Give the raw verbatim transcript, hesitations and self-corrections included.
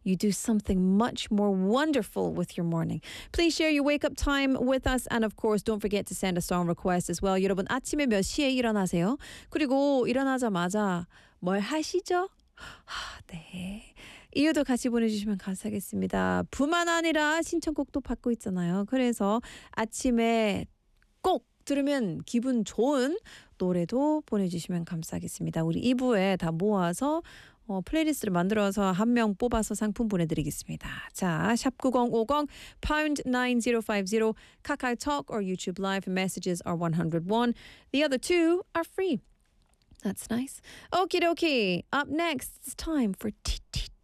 you do something much more wonderful with your morning. Please share your wake up time with us. And of course, don't forget to send a song request as well. 여러분, 아침에 몇 시에 일어나세요? 그리고 일어나자마자 뭘 하시죠? 아, 네. 이유도 같이 보내주시면 감사하겠습니다. 뿐만 아니라 신청곡도 받고 있잖아요. 그래서 아침에 꼭 들으면 기분 좋은 노래도 보내주시면 감사하겠습니다. 우리 이 부에 다 모아서 어, 플레이리스트를 만들어서 한 명 뽑아서 상품 보내드리겠습니다. 자, 샵 구공오공, pound nine zero five zero, KakaoTalk or YouTube Live messages are one hundred one. The other two are free. That's nice. Okie dokie. Up next, it's time for T T